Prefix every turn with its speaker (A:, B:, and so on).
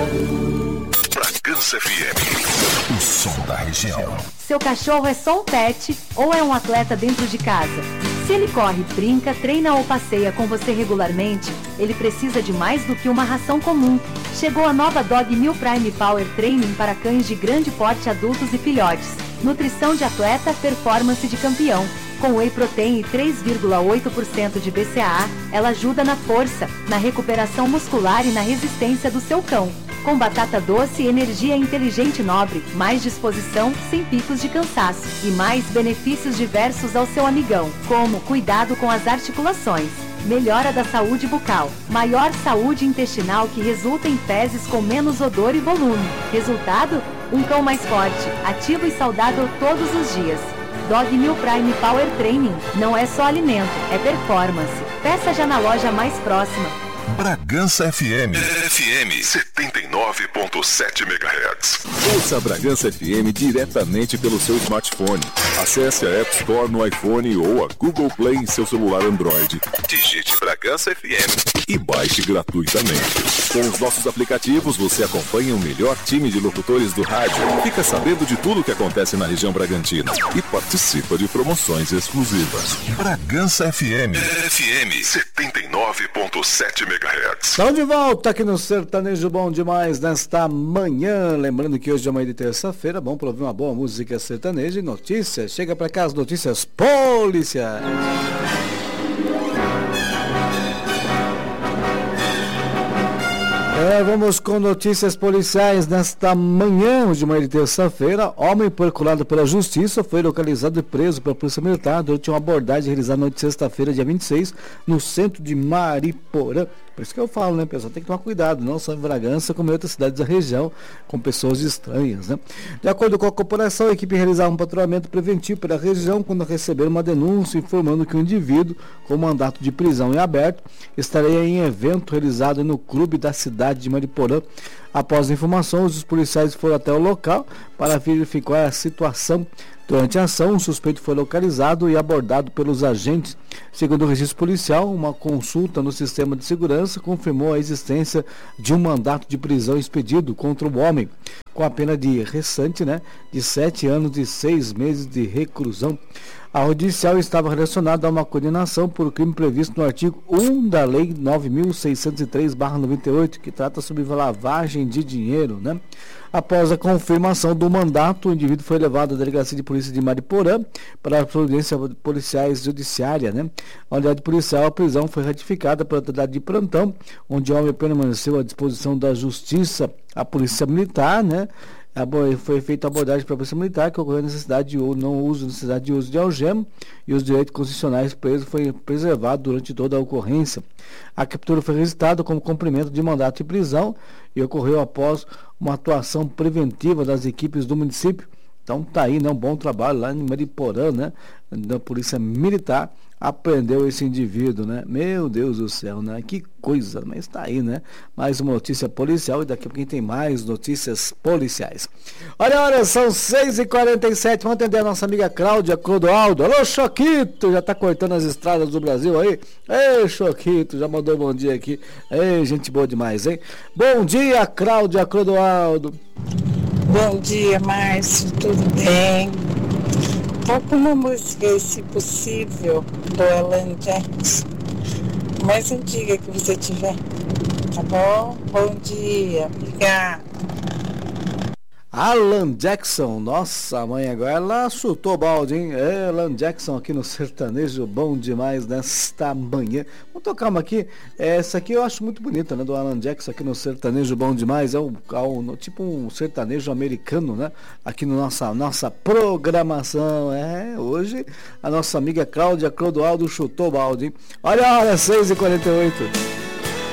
A: Bragança FM, o som da região.
B: Seu cachorro é só um pet ou é um atleta dentro de casa? Se ele corre, brinca, treina ou passeia com você regularmente, ele precisa de mais do que uma ração comum. Chegou a nova Dog Meal Prime Power Training para cães de grande porte, adultos e filhotes. Nutrição de atleta, performance de campeão. Com whey protein e 3,8% de BCAA, ela ajuda na força, na recuperação muscular e na resistência do seu cão. Com batata doce, energia inteligente e nobre, mais disposição, sem picos de cansaço e mais benefícios diversos ao seu amigão, como cuidado com as articulações, melhora da saúde bucal, maior saúde intestinal que resulta em fezes com menos odor e volume. Resultado? Um cão mais forte, ativo e saudável todos os dias. Dog Meal Prime Power Training não é só alimento, é performance. Peça já na loja mais próxima.
A: Bragança FM 79.7 MHz.
C: Ouça a Bragança FM diretamente pelo seu smartphone. Acesse a App Store no iPhone ou a Google Play em seu celular Android. Digite Bragança FM e baixe gratuitamente. Com os nossos aplicativos, você acompanha o melhor time de locutores do rádio, fica sabendo de tudo o que acontece na região Bragantina e participa de promoções exclusivas.
A: Bragança FM 79.7 MHz.
D: Estamos de volta aqui no Sertanejo Bom Demais nesta manhã. Lembrando que hoje é manhã de terça-feira, bom para ouvir uma boa música sertaneja e notícias. Chega para cá as notícias policiais. Vamos com notícias policiais nesta manhã de manhã de terça-feira. Homem procurado pela justiça foi localizado e preso pela Polícia Militar durante uma abordagem realizada na noite de sexta-feira, dia 26, no centro de Mariporã. Por isso que eu falo, né, pessoal? Tem que tomar cuidado, não só em Bragança, como em outras cidades da região, com pessoas estranhas, né? De acordo com a corporação, a equipe realizava um patrulhamento preventivo pela região quando receberam uma denúncia informando que um indivíduo com mandato de prisão em aberto estaria em evento realizado no clube da cidade de Mariporã. Após a informação, os policiais foram até o local para verificar a situação. Durante a ação, o suspeito foi localizado e abordado pelos agentes. Segundo o registro policial, uma consulta no sistema de segurança confirmou a existência de um mandato de prisão expedido contra o homem, com a pena de restante, de 7 anos e 6 meses de reclusão. A judicial estava relacionada a uma condenação por crime previsto no artigo 1 da Lei 9.603/98, que trata sobre lavagem de dinheiro, Após a confirmação do mandato, o indivíduo foi levado à Delegacia de Polícia de Mariporã para a providência policiais judiciária, A unidade policial, a prisão foi ratificada pela autoridade de plantão, onde o homem permaneceu à disposição da Justiça. A Polícia Militar, foi feita a abordagem para a Polícia Militar, que ocorreu necessidade de necessidade de uso de algema, e os direitos constitucionais presos foi preservado durante toda a ocorrência. A captura foi registrada como cumprimento de mandato de prisão e ocorreu após uma atuação preventiva das equipes do município. Então tá aí, um bom trabalho lá em Mariporã, da Polícia Militar, apreendeu esse indivíduo, Meu Deus do céu, Que coisa, mas tá aí, Mais uma notícia policial e daqui a pouquinho tem mais notícias policiais. Olha, são 6h47, vamos atender a nossa amiga Cláudia Clodoaldo. Alô, Choquito, já tá cortando as estradas do Brasil aí? Ei, Choquito, já mandou bom dia aqui. Ei, gente boa demais, hein? Bom dia, Cláudia Clodoaldo.
E: Bom dia, Márcio, tudo bem? Toca uma música, se possível, do Alan Jackson, mais antiga que você tiver, tá bom? Bom dia, obrigada.
D: Alan Jackson, nossa mãe, agora ela chutou o balde, hein? Alan Jackson aqui no Sertanejo Bom Demais nesta manhã. Vamos tocar uma aqui, essa aqui eu acho muito bonita, do Alan Jackson aqui no Sertanejo Bom Demais, tipo um sertanejo americano, aqui na nossa programação. Hoje a nossa amiga Cláudia Clodoaldo chutou o balde, hein? Olha, 6h48.